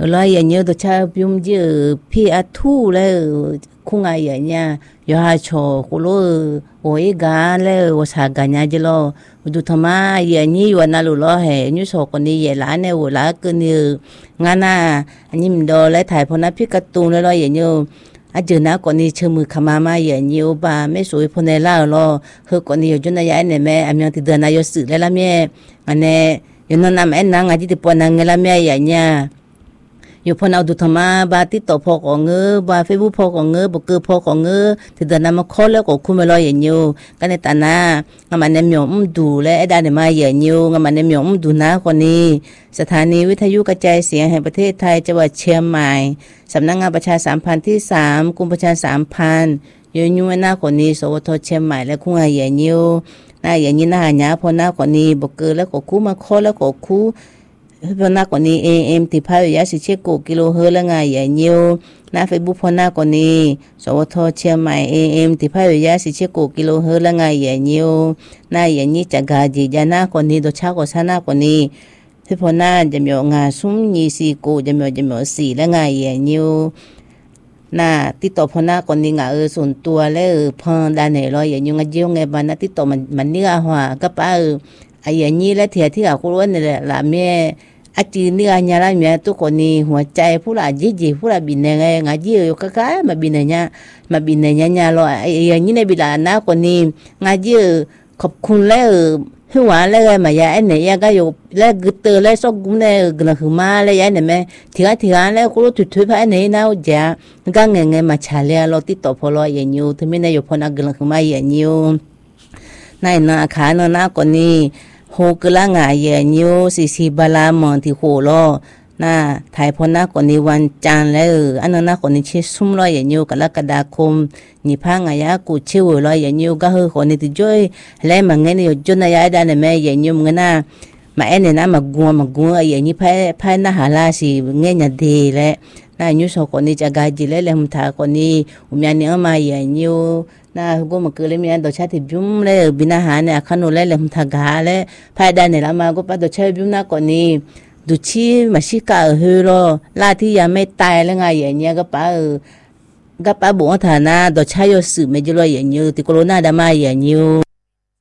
lo ya nhớ tôi cha biom giờ pi a thu le khung ai ya nya yo ha cho ko lo oi ga le o sa ga nya je lo du thama ya ni yo na lo he nyu so ko ni ye la ne wo la ke ni ngana ani mdo le thai phona pi ka tu le lo ya nhớ à giờ nào còn đi chơi mưa khăm mà giờ nhiều bà mấy số phone này là lo hơi còn nhiều chỗ này anh này mẹ anh yang thì đời này có sự là mẹ anh này nó nằm anh năng anh chỉ buồn năng là mẹ vậy nhaอยู่พอเอาดูธรรมะบาติดต่อพอของเงอบาเฟซบุ๊กพอของเงอบกือพอของเงอที่เดินนำมาคอแล้วก็คุ้มไม่รออย่างเดียวกันในตาหน้างามันเนี่ยมีดูและไอ้ด้านเนี่ยมาอย่างเดียวงามันเนี่ยมีดูนะคนนี้สถานีวิทยุกระจายเสียงแห่งประเทศไทยจังหวัดเชียงใหม่สำนักงานประชาสัมพันธ์ที่3กรมประชาสัมพันธ์ยืนยันหน้าคนนี้สวทเชียงใหม่และคุ้งอย่างเดียวหน้าอย่างนี้หน้าหยาพอหน้าคนนี้บกือแล้วก็คุ้มมาคอแล้วก็คุ้พอหน้าคนนี้ AM ที่พายยาสิเชโกกิโลเฮิรต์ละไงอย่างเดียวหน้า Facebook พอหน้าคนนี้สวทเชียงใหม่ AM ที่พายยาสิเชโกกิโลเฮิรต์ละไงอย่างเดียวหน้าอย่างนี้จากกาจียาหน้าคนนี้โดยเฉพาะหน้าคนนี้ที่พอหน้าจะมีงานซุ้มยีสีโกจะมีสีละไงอย่างเดียวน่ะติดต่อพอหน้าคนนี้ส่วนตัวและพอด้านไหนรออย่างยังเยี่ยงไงบ้างนะติดต่อมันเนื้อหัวก็ป้าไอ้อย่างนี้และเถียที่เขารู้นี่แหละละแม่อาจีเนื้อเนี่ยละแม่ทุกคนนี้หัวใจผู้ละจีผู้ละบินยังไงเยี่ยก็กายมาบินเนี่ยรอไอ้อย่างนี้ในบิลาหน้าคนนี้เยี่ยขอบคุณแล้วหัวแล้วมายาไอ้เนี่ยยังก็อยู่แล้วกึศแล้วสกุลเนี่ยกระหึ่มมาแล้วยันเนี่ยแม่ที่แล้วก็รู้ถุยๆไปไอ้เนี่ยน่าจะก็เงมาชาเลียเราติดต่อพอรออย่างนี้ที่ไม่ได้อยู่พอนักกระหึ่มมาอย่างนี้ในนาขาหน้าคนนี้โฮกละงายอย่างนี้สีบาลามอนที่โหล้อน่ะไทยพอนักคนนี้วันจันทร์แล้วอันนั้นนักคนนี้ชื่อซุ่มรออย่างนี้กรกฎาคมนี่พังอายะกูชื่อรออย่างนี้ก็คือคนนี้ที่ช่วยแล้วมันเงี้ยอยู่จนอายะได้เนี่ยแม่อย่างนี้มันน่ะมาเอ็นเนี่ยนะมากัวอย่างนี้พายน่าหาลาสิเงี้ยดีแล้วน่ะยูสคนนี้จะกาจิแล้วเลยมันถ่ายคนนี้มีอันนี้มาอย่างนี้น่ะกูมาเกิดเลยมีอันตัวชาติบิมเลยบินาหาเนี่ยขันโนเลยมันถ่ายกาเลยพายได้เนี่ยละมากูป้าตัวชาติบิมน่ะคนนี้ดูชีมาชิกาเฮโร่ลาที่ยังไม่ตายแล้วไงอย่างเงี้ยก็ป้าบอกว่าฐานะตัวชายสื่อไม่จะรออย่างเงี้ยติโคโรนาดามาอย่างเงี้ย